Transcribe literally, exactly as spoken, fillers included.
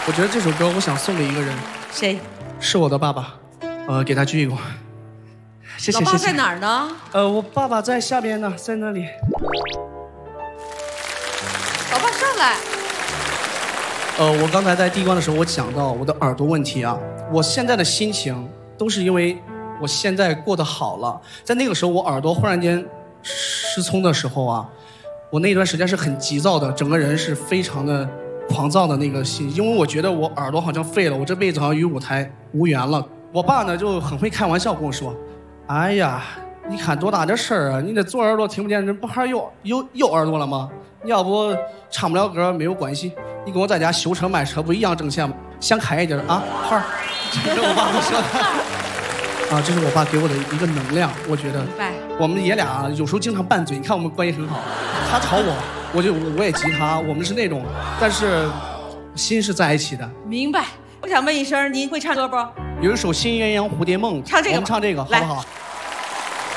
我觉得这首歌我想送给一个人， 谁？ 是我的爸爸，呃，给他鞠一躬。谢谢谢谢。 老爸在哪儿呢？ 呃，我爸爸在下边呢，在那里。 老爸上来。 呃，我刚才在递冠的时候，我讲到我的耳朵问题啊，我现在的心情都是因为我现在过得好了，在那个时候我耳朵忽然间失聪的时候啊，我那段时间是很急躁的，整个人是非常的狂躁的那个心，因为我觉得我耳朵好像废了，我这辈子好像与舞台无缘了。我爸呢就很会开玩笑跟我说，哎呀，你看多大的事儿啊，你这左耳朵听不见，这不还右右右耳朵了吗？你要不唱不了歌没有关系，你跟我在家修车卖车不一样挣钱吗？想开一点啊，孩儿，这是我爸跟我说的。啊，这是我爸给我的一个能量，我觉得。 明白。 我们爷俩有时候经常拌嘴，你看我们关系很好，他吵我，我就我也急他，我们是那种，但是心是在一起的。 明白。我想问一声，您会唱歌不？ 有一首《新鸳鸯蝴蝶梦》， 唱这个， 我们唱这个好不好？